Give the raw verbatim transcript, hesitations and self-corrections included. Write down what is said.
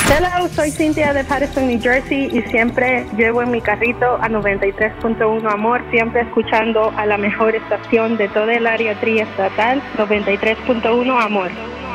Hello, soy Cynthia de Patterson, New Jersey y siempre llevo en mi carrito a noventa y tres punto uno Amor, siempre escuchando a la mejor estación de toda el área triestatal, noventa y tres punto uno Amor.